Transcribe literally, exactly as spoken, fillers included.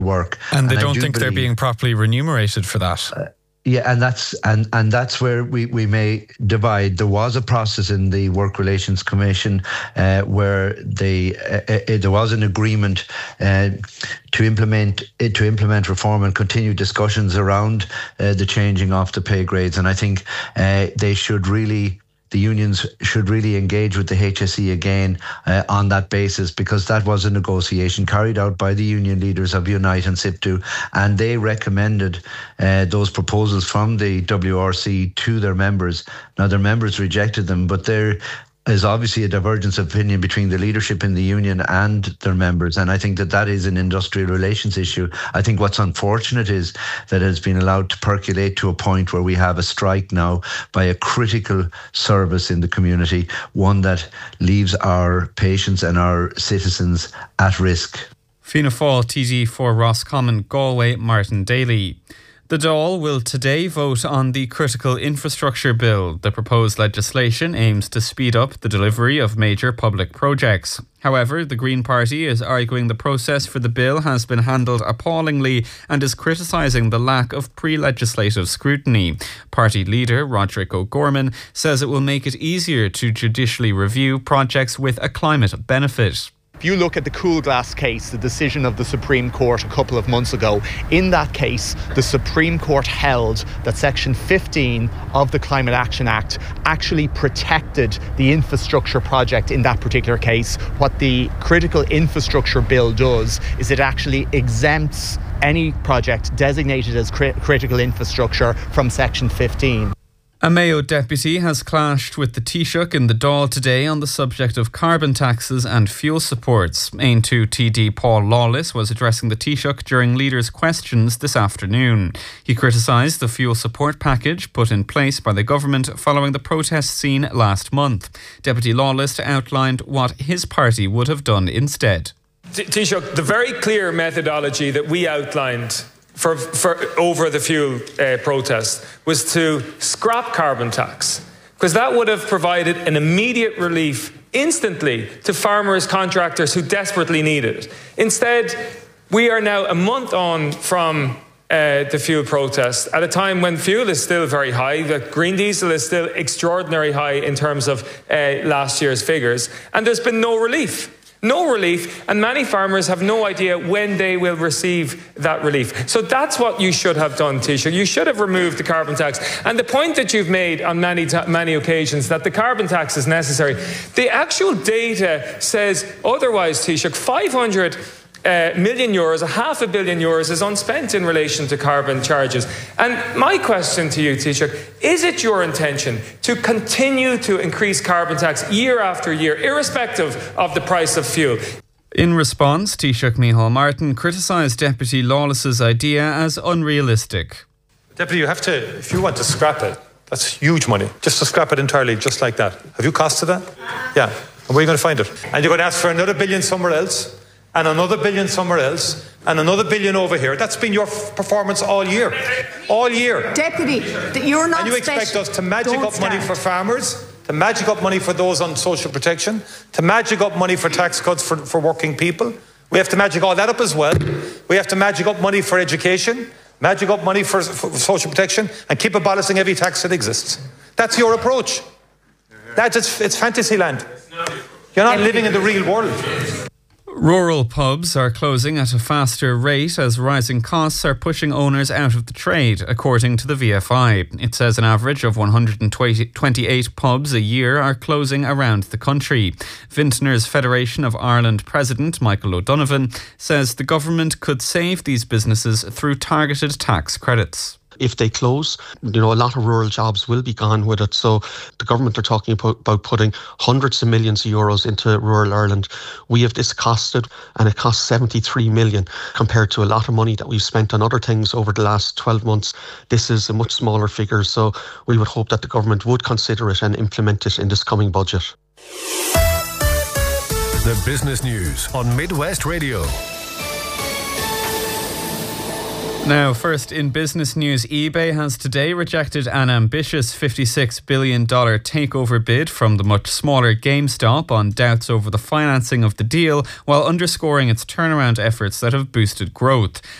work. And they and don't do think believe, they're being properly remunerated for that. Uh, Yeah, and that's and, and that's where we, we may divide. There was a process in the Work Relations Commission uh, where they uh, uh, there was an agreement uh, to implement uh, to implement reform and continue discussions around uh, the changing of the pay grades. And I think uh, they should really. The unions should really engage with the H S E again uh, on that basis, because that was a negotiation carried out by the union leaders of Unite and SIPTU, and they recommended uh, those proposals from the W R C to their members. Now, their members rejected them, but there is obviously a divergence of opinion between the leadership in the union and their members, and I think that that is an industrial relations issue. I think what's unfortunate is that it has been allowed to percolate to a point where we have a strike now by a critical service in the community, one that leaves our patients and our citizens at risk. Fianna Fáil T D for Roscommon, Galway, Martin Daly. The Dáil will today vote on the Critical Infrastructure Bill. The proposed legislation aims to speed up the delivery of major public projects. However, the Green Party is arguing the process for the bill has been handled appallingly and is criticising the lack of pre-legislative scrutiny. Party leader Roderick O'Gorman says it will make it easier to judicially review projects with a climate benefit. If you look at the Cool Glass case, the decision of the Supreme Court a couple of months ago, in that case, the Supreme Court held that Section fifteen of the Climate Action Act actually protected the infrastructure project in that particular case. What the Critical Infrastructure Bill does is it actually exempts any project designated as cri- critical infrastructure from Section fifteen. A Mayo deputy has clashed with the Taoiseach in the Dáil today on the subject of carbon taxes and fuel supports. Aon two T D Paul Lawless was addressing the Taoiseach during leaders' questions this afternoon. He criticised the fuel support package put in place by the government following the protest scene last month. Deputy Lawless outlined what his party would have done instead. Taoiseach, the very clear methodology that we outlined For, for over the fuel uh, protest was to scrap carbon tax, because that would have provided an immediate relief instantly to farmers, contractors who desperately need it. Instead, we are now a month on from uh, the fuel protest at a time when fuel is still very high. The green diesel is still extraordinarily high in terms of uh, last year's figures, and there's been no relief. No relief, and many farmers have no idea when they will receive that relief. So that's what you should have done, Taoiseach. You should have removed the carbon tax. And the point that you've made on many ta- many occasions that the carbon tax is necessary, the actual data says otherwise, Taoiseach. five hundred Uh, million euros, a half a billion euros is unspent in relation to carbon charges. And my question to you, Taoiseach, is it your intention to continue to increase carbon tax year after year, irrespective of the price of fuel? In response, Taoiseach Micheál Martin criticised Deputy Lawless's idea as unrealistic. Deputy, you have to, if you want to scrap it, that's huge money, just to scrap it entirely, just like that. Have you costed that? Yeah. And where are you going to find it? And you're going to ask for another billion somewhere else, and another billion somewhere else, and another billion over here. That's been your f- performance all year. All year. Deputy, you're not And you expect special. us to magic Don't up money start. for farmers, to magic up money for those on social protection, to magic up money for tax cuts for, for working people. We have to magic all that up as well. We have to magic up money for education, magic up money for, for social protection, and keep abolishing every tax that exists. That's your approach. That's it's, it's fantasy land. You're not living in the real world. Rural pubs are closing at a faster rate as rising costs are pushing owners out of the trade, according to the V F I. It says an average of one hundred twenty-eight pubs a year are closing around the country. Vintners Federation of Ireland President Michael O'Donovan says the government could save these businesses through targeted tax credits. If they close, you know, a lot of rural jobs will be gone with it. So the government are talking about, about putting hundreds of millions of euros into rural Ireland. We have this costed, and it costs seventy-three million compared to a lot of money that we've spent on other things over the last twelve months. This is a much smaller figure. So we would hope that the government would consider it and implement it in this coming budget. The business news on Midwest Radio. Now, first in business news, eBay has today rejected an ambitious fifty-six billion dollars takeover bid from the much smaller GameStop on doubts over the financing of the deal, while underscoring its turnaround efforts that have boosted growth.